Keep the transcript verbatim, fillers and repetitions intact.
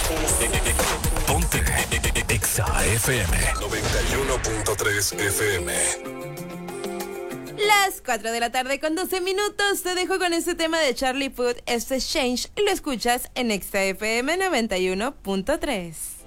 Ponte Exa F M noventa y uno punto tres F M. Las cuatro de la tarde con doce minutos. Te dejo con este tema de Charlie Puth, este Change, y lo escuchas en Exa F M noventa y uno punto tres.